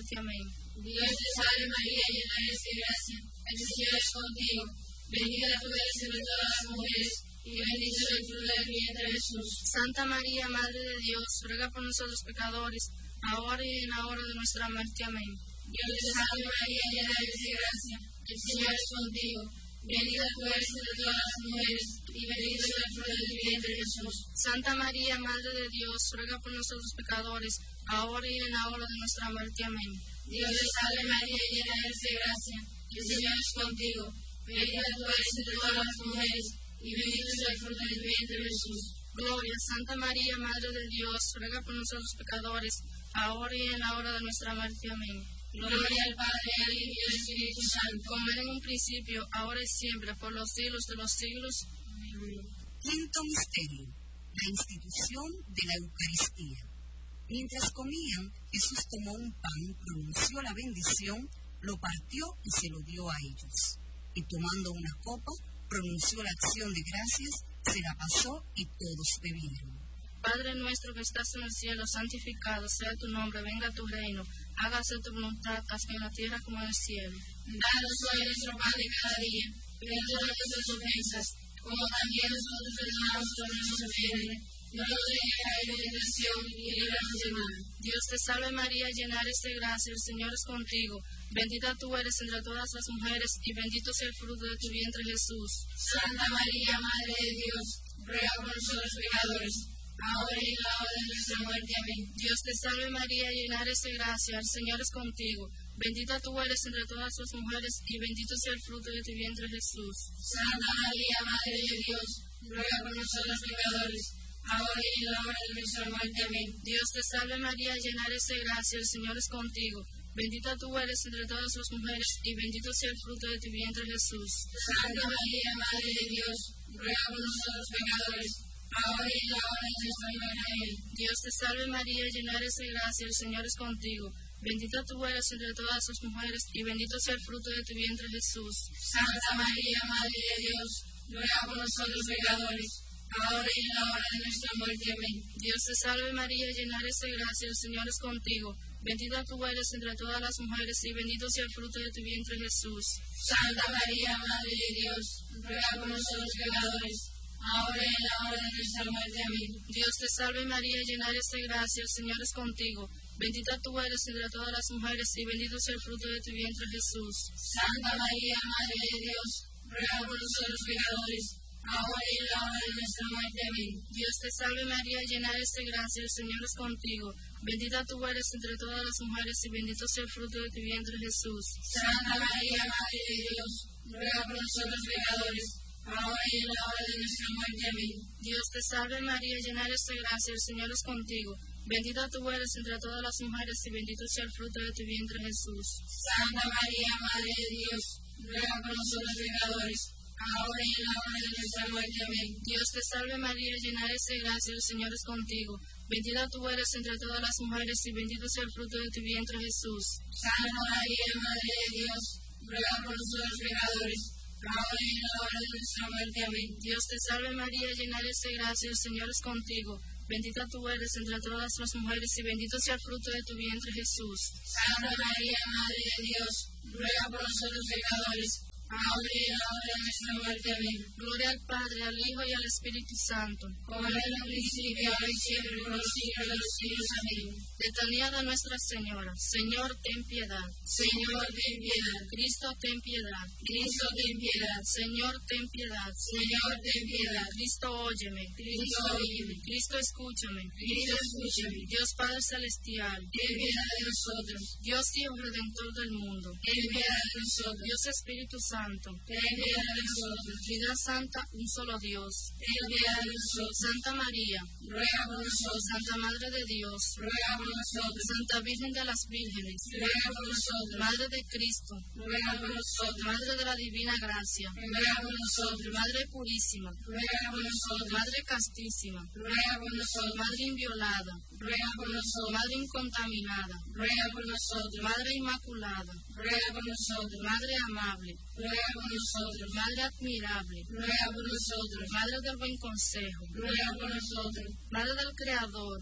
muerte. Amén. Dios te salve María, llena eres de gracia, el Señor es contigo. Bendita tú eres entre todas las mujeres, y bendito es el fruto del vientre Jesús. Santa María, Madre de Dios, ruega por nosotros pecadores, ahora y en la hora de nuestra muerte. Amén. Dios te salve María, llena eres de gracia, el Señor es contigo. Bendita tú eres entre todas las mujeres, y bendito es el fruto del vientre Jesús. Santa María, Madre de Dios, ruega por nosotros pecadores, ahora y en la hora de nuestra muerte. Amén. Dios te salve María, llena eres de gracia, el Señor es contigo. Bendita tú eres entre todas las mujeres, y bendito es el fruto del vientre Jesús. Gloria, Santa María, Madre de Dios, ruega por nosotros pecadores, ahora y en la hora de nuestra muerte. Amén. Gloria al Padre, al Hijo y al Espíritu Santo, como era en un principio, ahora y siempre, por los siglos de los siglos. Amén. Quinto misterio, la institución de la Eucaristía. Mientras comían, Jesús tomó un pan, pronunció la bendición, lo partió y se lo dio a ellos. Y tomando una copa, pronunció la acción de gracias, se la pasó y todos bebieron. Padre nuestro que estás en el cielo, santificado sea tu nombre, venga tu reino, hágase tu voluntad, así en la tierra como en el cielo. Danos hoy nuestro pan de cada día, perdona nuestras ofensas, como también nosotros perdonamos a los que nos ofenden. No nos dejes caer en tentación y líbranos del mal. Dios te salve María, llena eres de gracia, el Señor es contigo. Bendita tú eres entre todas las mujeres, y bendito sea el fruto de tu vientre Jesús. Santa María, Madre de Dios, ruega por nosotros pecadores, ahora y en la hora de nuestra muerte. Amén. Dios te salve María, llena eres de gracia, el Señor es contigo. Bendita tú eres entre todas las mujeres, y bendito sea el fruto de tu vientre Jesús. Santa María, Madre de Dios, ruega por nosotros pecadores, ahora y en la hora de nuestra muerte. Amén. Dios te salve María, llena eres de gracia, el Señor es contigo. Bendita tú eres entre todas las mujeres, y bendito sea el fruto de tu vientre Jesús. Santa María, Madre de Dios, ruega por nosotros pecadores, ahora y en la hora de nuestra muerte. Amén. Dios te salve María, llena eres de gracia, el Señor es contigo. Bendita tú eres entre todas las mujeres, y bendito sea el fruto de tu vientre Jesús. Santa María, Madre de Dios, ruega por nosotros pecadores, ahora y en la hora de nuestra muerte. Amén. Dios te salve María, llena eres de gracia, el Señor es contigo. Bendita tú eres entre todas las mujeres, y bendito sea el fruto de tu vientre Jesús. Santa María, Madre de Dios, ruega por nosotros pecadores, ahora y en la hora de nuestra muerte. Amén. Dios te salve María, llena eres de gracia, el Señor es contigo. Bendita tú eres entre todas las mujeres, y bendito sea el fruto de tu vientre Jesús. Santa María, Madre de Dios, ruega por nosotros pecadores, ahora y en la hora de nuestra muerte. Amén. Dios te salve María, llena eres de gracia, el Señor es contigo. Bendita tú eres entre todas las mujeres, y bendito sea el fruto de tu vientre Jesús. Santa María, Madre de Dios, ruega por nosotros pecadores, ahora y en la hora de nuestra muerte. Amén. Dios te salve María, llena eres de gracia, el Señor es contigo. Bendita tú eres entre todas las mujeres, y bendito sea el fruto de tu vientre Jesús. Santa María, Madre de Dios, ruega por nosotros pecadores, ahora y en la hora de nuestra muerte. Amén. Dios te salve María, llena eres de gracia, el Señor es contigo. Bendita tú eres entre todas las mujeres, y bendito sea el fruto de tu vientre Jesús. Santa María, Madre de Dios, ruega por nosotros pecadores, ahora y en la hora de nuestra muerte. Amén. Dios te salve María, llena eres de gracia, el Señor es contigo. Bendita tú eres entre todas las mujeres, y bendito sea el fruto de tu vientre Jesús. Santa María, Madre de Dios, ruega por nosotros pecadores, ahora y en la hora de nuestra muerte. Amén. Gloria al Padre, al Hijo y al Espíritu Santo, como era en el principio, ahora y siempre, por los siglos de los siglos. Amén. Letanía de Nuestra Señora. Señor, ten piedad. Señor, ten piedad. Cristo, ten piedad. Cristo, ten piedad. Señor, ten piedad. Señor, ten piedad. Cristo, óyeme. Cristo, óyeme. Cristo, escúchame. Cristo, escúchame. Dios Padre Celestial, ten piedad de nosotros. Dios Hijo Redentor del mundo, ten piedad de nosotros. Dios Espíritu Santo, ten piedad de nosotros. Trinidad Santa, un solo Dios, ten piedad de nosotros. Santa María, ruega por nosotros. Santa Madre de Dios, ruega por nosotros. Santa Virgen de las Vírgenes, ruega por nosotros. Madre de Cristo, ruega por nosotros. Madre de la Divina Gracia, ruega por nosotros. Madre purísima, ruega por nosotros. Madre castísima, ruega por nosotros. Madre inviolada, ruega por nosotros. Madre incontaminada, ruega por nosotros. Madre inmaculada, ruega por nosotros. Madre amable, ruega por nosotros. Madre admirable, ruega por nosotros. Madre del buen consejo, ruega por nosotros. Madre del Creador,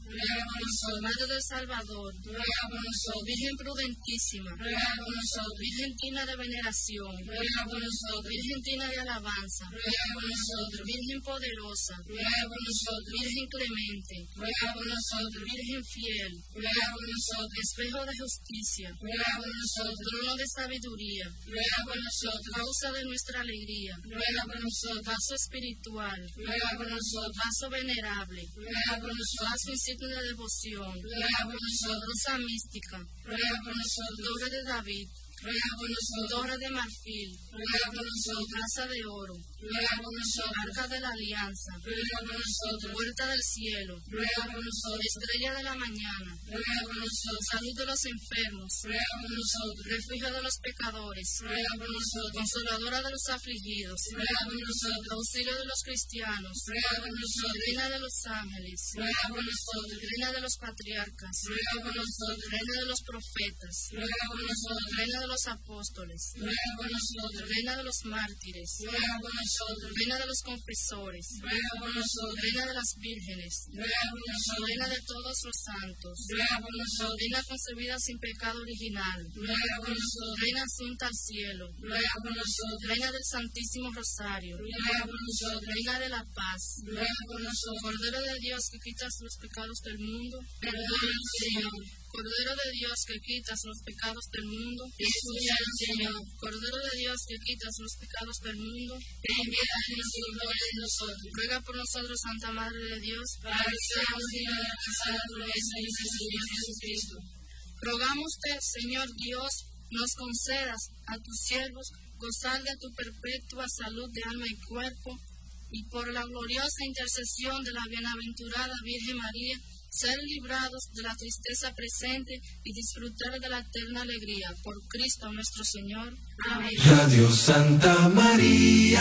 ruega por nosotros. Madre del Salvador, Ruega por nosotros. Virgen prudentísima, Ruega por nosotros. Virgen digna de veneración, Ruega por nosotros. Virgen digna de alabanza, Ruega por nosotros. Virgen poderosa, Ruega por nosotros. Virgen clemente, Ruega por nosotros. Virgen fiel, Ruega por nosotros. espejo de justicia, Ruega por nosotros. trono de sabiduría, Ruega por nosotros. causa de nuestra alegría, Ruega por nosotros. vaso espiritual, Ruega por nosotros. vaso venerable, Ruega por nosotros. vaso insignia de devoción, Ruega por nosotros. rosa mística, Ruega por nosotros. torre de David, Ruega por nosotros. torre de marfil, Ruega por nosotros. plaza de oro, Ruega por nosotros. arca de la alianza, Ruega por nosotros. puerta del cielo, Ruega por nosotros. estrella de la mañana, Ruega por nosotros. salud de los enfermos, Ruega por nosotros. refugio de los pecadores, Ruega por nosotros. consoladora de los afligidos, Ruega por nosotros. auxilio de los cristianos, Ruega por nosotros. reina de los ángeles, Ruega por nosotros. reina de los patriarcas, Ruega por nosotros. reina de los profetas, Ruega por nosotros. reina de los apóstoles, Ruega por nosotros. reina de los mártires, Ruega por nosotros. reina de los confesores, Ruega por nosotros. reina de las vírgenes, Ruega por nosotros. reina de todos los santos, Ruega por nosotros. reina concebida sin pecado original, Ruega por nosotros. reina asunta al cielo, Ruega por nosotros. reina del Santísimo Rosario, Ruega por nosotros. reina de la paz, Ruega por nosotros. Cordero de Dios que quitas los pecados del mundo, Perdónanos, Señor. Cordero de Dios que quitas los pecados del mundo, Escúchanos, Señor. Cordero de Dios que quitas los pecados del mundo, Ten piedad de nosotros, gloria de nosotros. ruega por nosotros, Santa Madre de Dios. Para que seamos dignos de alcanzar la promesa de nuestro Señor Jesucristo. Rogamos-te, Señor Dios, nos concedas a tus siervos gozar de tu perpetua salud de alma y cuerpo, y por la gloriosa intercesión de la bienaventurada Virgen María, ser librados de la tristeza presente y disfrutar de la eterna alegría. Por Cristo nuestro Señor. Amén. Radio Santa María.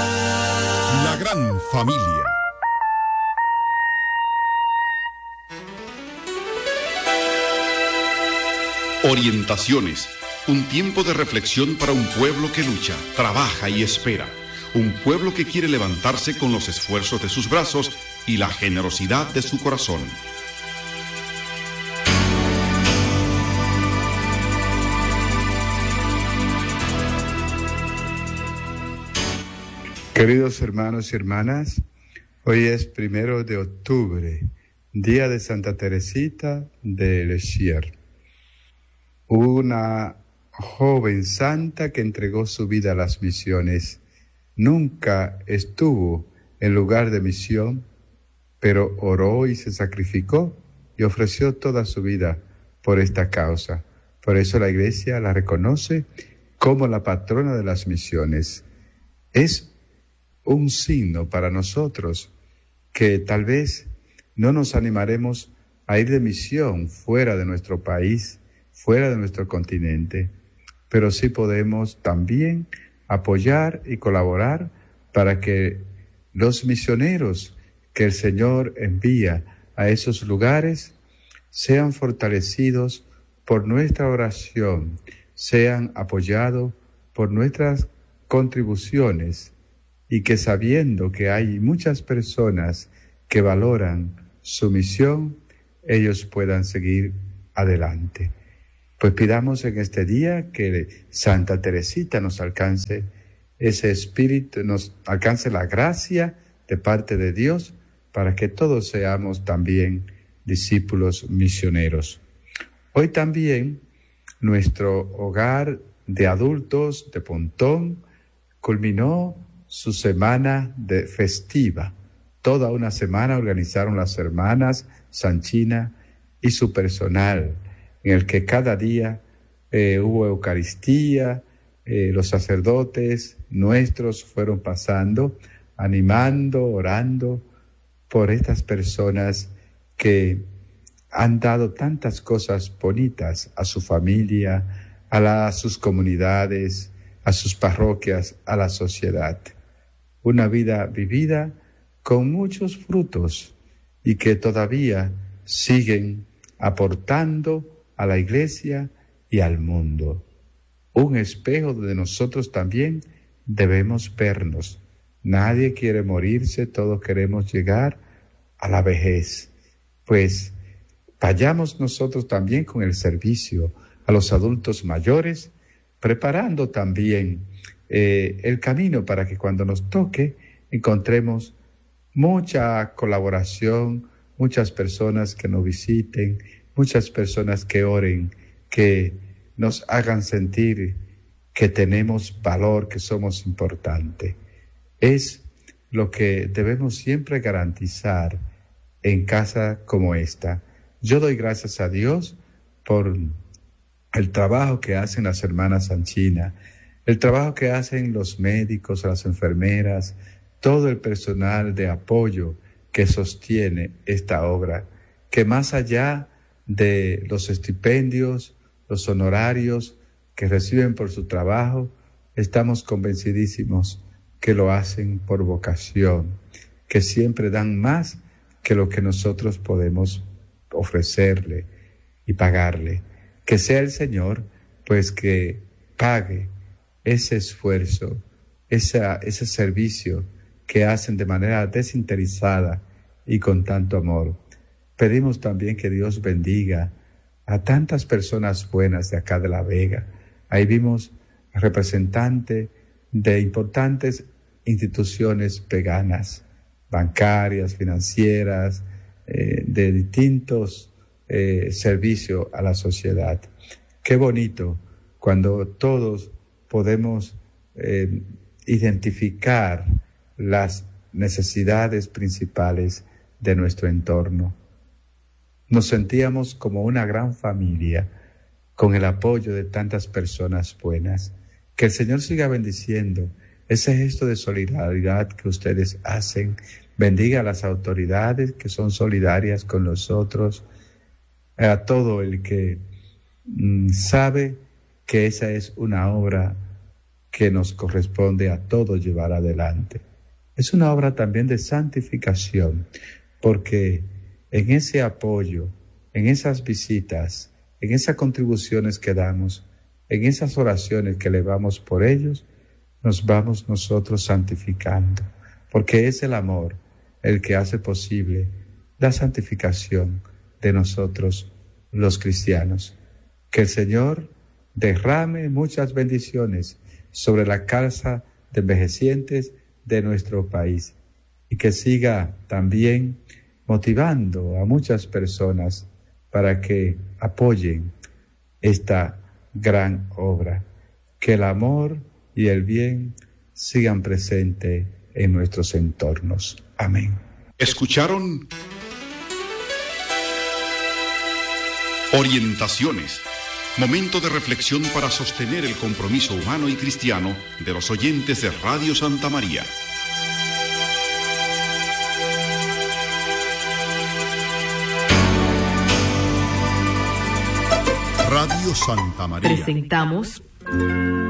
La gran familia. Orientaciones. Un tiempo de reflexión para un pueblo que lucha, trabaja y espera. Un pueblo que quiere levantarse con los esfuerzos de sus brazos y la generosidad de su corazón. Queridos hermanos y hermanas, hoy es 1 de octubre, día de Santa Teresita de Lisieux, una joven santa que entregó su vida a las misiones. Nunca estuvo en lugar de misión, pero oró y se sacrificó y ofreció toda su vida por esta causa. Por eso la Iglesia la reconoce como la patrona de las misiones. Es un signo para nosotros que tal vez no nos animaremos a ir de misión fuera de nuestro país, fuera de nuestro continente, pero sí podemos también apoyar y colaborar para que los misioneros que el Señor envía a esos lugares sean fortalecidos por nuestra oración, sean apoyados por nuestras contribuciones, y que sabiendo que hay muchas personas que valoran su misión, ellos puedan seguir adelante. Pues pidamos en este día que Santa Teresita nos alcance ese espíritu, nos alcance la gracia de parte de Dios para que todos seamos también discípulos misioneros. Hoy también nuestro hogar de adultos de Pontón culminó su semana festiva. Toda una semana organizaron las hermanas Sanchina y su personal, en el que cada día hubo Eucaristía, los sacerdotes nuestros fueron pasando, animando, orando por estas personas que han dado tantas cosas bonitas a su familia, a sus comunidades, a sus parroquias, a la sociedad. Una vida vivida con muchos frutos y que todavía siguen aportando a la Iglesia y al mundo. Un espejo donde nosotros también debemos vernos. Nadie quiere morirse, todos queremos llegar a la vejez. pues vayamos nosotros también con el servicio a los adultos mayores, preparando también el camino para que cuando nos toque encontremos mucha colaboración, muchas personas que nos visiten, muchas personas que oren, que nos hagan sentir que tenemos valor, que somos importantes. Es lo que debemos siempre garantizar en casa como esta. Yo doy gracias a Dios por el trabajo que hacen las hermanas Sanchina, el trabajo que hacen los médicos, las enfermeras, todo el personal de apoyo que sostiene esta obra, que más allá de los estipendios, los honorarios que reciben por su trabajo, estamos convencidísimos que lo hacen por vocación, que siempre dan más que lo que nosotros podemos ofrecerle y pagarle. Que sea el Señor, pues, que pague ese esfuerzo, ese servicio que hacen de manera desinteresada y con tanto amor. Pedimos también que Dios bendiga a tantas personas buenas de acá de La Vega. Ahí vimos representantes de importantes instituciones veganas, bancarias, financieras, de distintos servicios a la sociedad. Qué bonito cuando todos podemos identificar las necesidades principales de nuestro entorno. Nos sentíamos como una gran familia con el apoyo de tantas personas buenas. Que el Señor siga bendiciendo ese gesto de solidaridad que ustedes hacen. Bendiga a las autoridades que son solidarias con nosotros, a todo el que sabe que esa es una obra que nos corresponde a todos llevar adelante. Es una obra también de santificación, porque en ese apoyo, en esas visitas, en esas contribuciones que damos, en esas oraciones que elevamos por ellos, nos vamos nosotros santificando, porque es el amor el que hace posible la santificación de nosotros los cristianos. Que el Señor derrame muchas bendiciones sobre la casa de envejecientes de nuestro país y que siga también motivando a muchas personas para que apoyen esta gran obra. Que el amor y el bien sigan presentes en nuestros entornos. Amén. Escucharon Orientaciones, momento de reflexión para sostener el compromiso humano y cristiano de los oyentes de Radio Santa María. Radio Santa María. Presentamos